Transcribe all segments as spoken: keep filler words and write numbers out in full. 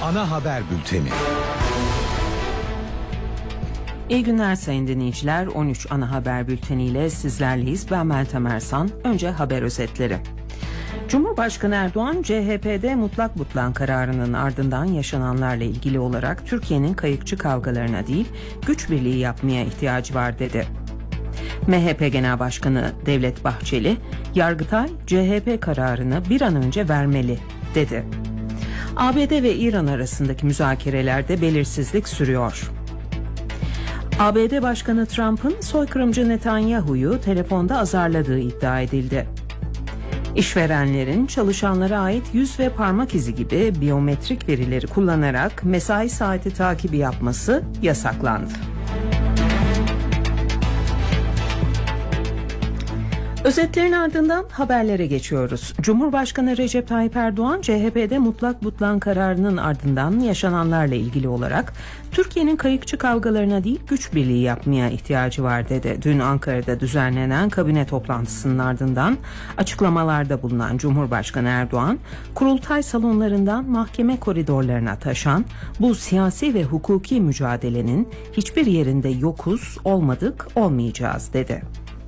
Ana haber bülteni. İyi günler sayın dinleyiciler. on üç ana haber bülteniyle sizlerleyiz. Ben Meltem Ersan. Önce haber özetleri. Cumhurbaşkanı Erdoğan, C H P'de mutlak butlan kararının ardından yaşananlarla ilgili olarak Türkiye'nin kayıkçı kavgalarına değil, güç birliği yapmaya ihtiyacı var dedi. M H P Genel Başkanı Devlet Bahçeli, Yargıtay C H P kararını bir an önce vermeli dedi. A B D ve İran arasındaki müzakerelerde belirsizlik sürüyor. A B D Başkanı Trump'ın soykırımcı Netanyahu'yu telefonda azarladığı iddia edildi. İşverenlerin çalışanlara ait yüz ve parmak izi gibi biyometrik verileri kullanarak mesai saati takibi yapması yasaklandı. Özetlerin ardından haberlere geçiyoruz. Cumhurbaşkanı Recep Tayyip Erdoğan, C H P'de mutlak butlan kararının ardından yaşananlarla ilgili olarak Türkiye'nin kayıkçı kavgalarına değil güç birliği yapmaya ihtiyacı var dedi. Dün Ankara'da düzenlenen kabine toplantısının ardından açıklamalarda bulunan Cumhurbaşkanı Erdoğan, kurultay salonlarından mahkeme koridorlarına taşan bu siyasi ve hukuki mücadelenin hiçbir yerinde yokuz, olmadık, olmayacağız dedi.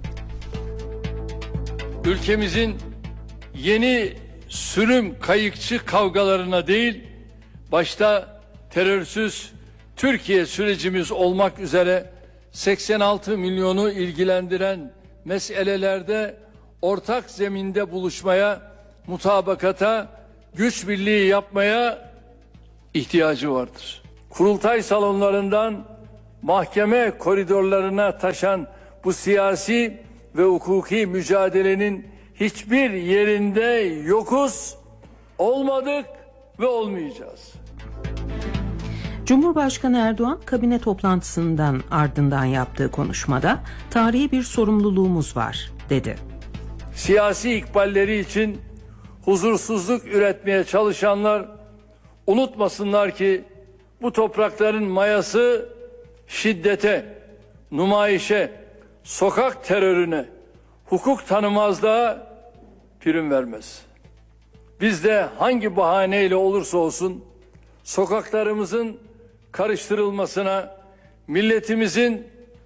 Ülkemizin yeni sürüm kayıkçı kavgalarına değil, başta terörsüz Türkiye sürecimiz olmak üzere seksen altı milyonu ilgilendiren meselelerde ortak zeminde buluşmaya, mutabakata, güç birliği yapmaya ihtiyacı vardır. Kurultay salonlarından mahkeme koridorlarına taşan bu siyasi ve hukuki mücadelenin hiçbir yerinde yokuz, olmadık ve olmayacağız. Cumhurbaşkanı Erdoğan kabine toplantısından ardından yaptığı konuşmada tarihi bir sorumluluğumuz var dedi. Siyasi ikballeri için huzursuzluk üretmeye çalışanlar unutmasınlar ki bu toprakların mayası şiddete, numayişe, sokak terörüne, hukuk tanımazlığa prim vermez. Biz de hangi bahaneyle olursa olsun sokaklarımızın karıştırılmasına, milletimizin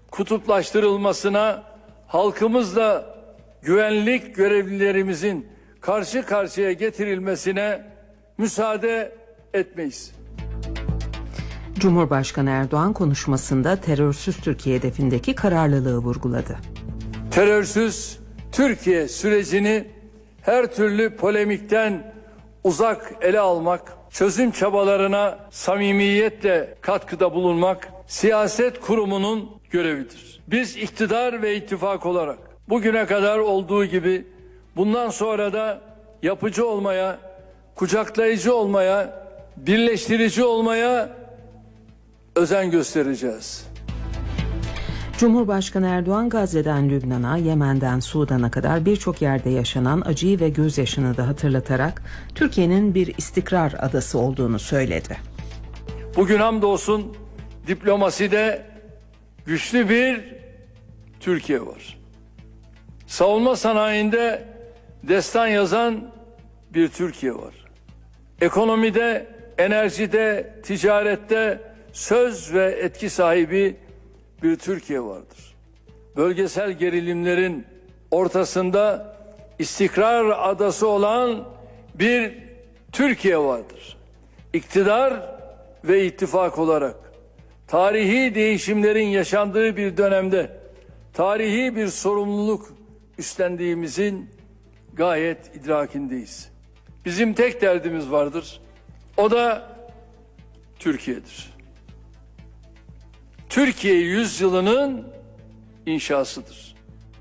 kutuplaştırılmasına, halkımızla güvenlik görevlilerimizin karşı karşıya getirilmesine müsaade etmeyiz. Cumhurbaşkanı Erdoğan konuşmasında terörsüz Türkiye hedefindeki kararlılığı vurguladı. Terörsüz Türkiye sürecini her türlü polemikten uzak ele almak, çözüm çabalarına samimiyetle katkıda bulunmak siyaset kurumunun görevidir. Biz iktidar ve ittifak olarak bugüne kadar olduğu gibi bundan sonra da yapıcı olmaya, kucaklayıcı olmaya, birleştirici olmaya özen göstereceğiz. Cumhurbaşkanı Erdoğan, Gazze'den Lübnan'a, Yemen'den Sudan'a kadar birçok yerde yaşanan acıyı ve gözyaşını da hatırlatarak Türkiye'nin bir istikrar adası olduğunu söyledi. Bugün hamdolsun diplomaside güçlü bir Türkiye var. Savunma sanayinde destan yazan bir Türkiye var. Ekonomide, enerjide, ticarette söz ve etki sahibi bir Türkiye vardır. Bölgesel gerilimlerin ortasında istikrar adası olan bir Türkiye vardır. İktidar ve ittifak olarak tarihi değişimlerin yaşandığı bir dönemde tarihi bir sorumluluk üstlendiğimizin gayet idrakindeyiz. Bizim tek derdimiz vardır. O da Türkiye'dir. Türkiye yüzyılının inşasıdır.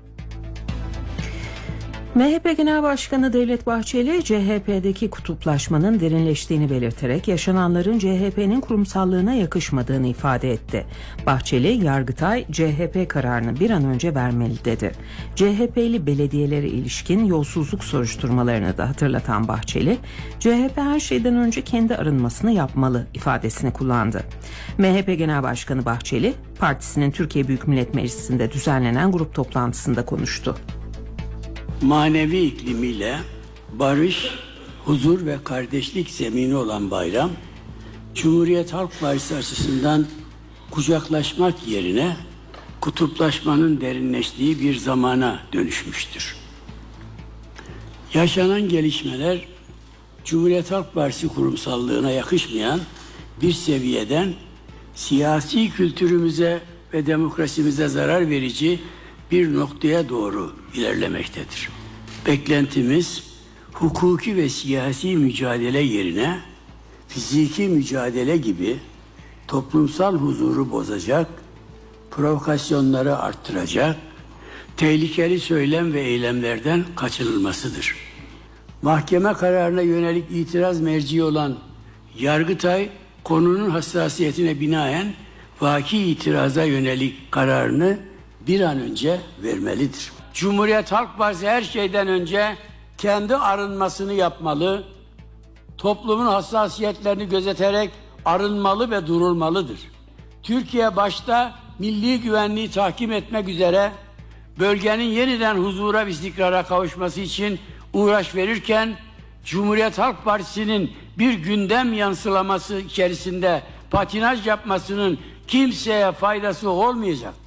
M H P Genel Başkanı Devlet Bahçeli, C H P'deki kutuplaşmanın derinleştiğini belirterek yaşananların C H P'nin kurumsallığına yakışmadığını ifade etti. Bahçeli, Yargıtay C H P kararını bir an önce vermeli dedi. C H P'li belediyelere ilişkin yolsuzluk soruşturmalarını da hatırlatan Bahçeli, C H P her şeyden önce kendi arınmasını yapmalı ifadesini kullandı. M H P Genel Başkanı Bahçeli, partisinin Türkiye Büyük Millet Meclisi'nde düzenlenen grup toplantısında konuştu. Manevi iklimiyle barış, huzur ve kardeşlik zemini olan bayram, Cumhuriyet Halk Partisi açısından kucaklaşmak yerine kutuplaşmanın derinleştiği bir zamana dönüşmüştür. Yaşanan gelişmeler Cumhuriyet Halk Partisi kurumsallığına yakışmayan bir seviyeden siyasi kültürümüze ve demokrasimize zarar verici bir noktaya doğru ilerlemektedir. Beklentimiz hukuki ve siyasi mücadele yerine fiziki mücadele gibi toplumsal huzuru bozacak, provokasyonları arttıracak, tehlikeli söylem ve eylemlerden kaçınılmasıdır. Mahkeme kararına yönelik itiraz merci olan Yargıtay, konunun hassasiyetine binaen vaki itiraza yönelik kararını bir an önce vermelidir. Cumhuriyet Halk Partisi her şeyden önce kendi arınmasını yapmalı, toplumun hassasiyetlerini gözeterek arınmalı ve durulmalıdır. Türkiye başta milli güvenliği tahkim etmek üzere bölgenin yeniden huzura ve istikrara kavuşması için uğraş verirken Cumhuriyet Halk Partisi'nin bir gündem yansılaması içerisinde patinaj yapmasının kimseye faydası olmayacaktır.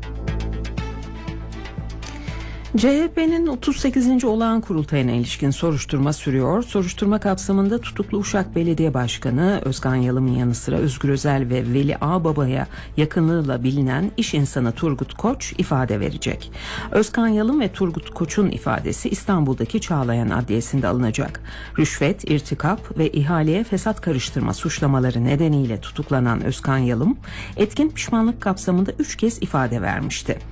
C H P'nin otuz sekizinci olağan kurultayına ilişkin soruşturma sürüyor. Soruşturma kapsamında tutuklu Uşak Belediye Başkanı Özkan Yalım'ın yanı sıra Özgür Özel ve Veli Ağbaba'ya yakınlığıyla bilinen iş insanı Turgut Koç ifade verecek. Özkan Yalım ve Turgut Koç'un ifadesi İstanbul'daki Çağlayan Adliyesi'nde alınacak. Rüşvet, irtikap ve ihaleye fesat karıştırma suçlamaları nedeniyle tutuklanan Özkan Yalım, etkin pişmanlık kapsamında üç kez ifade vermişti.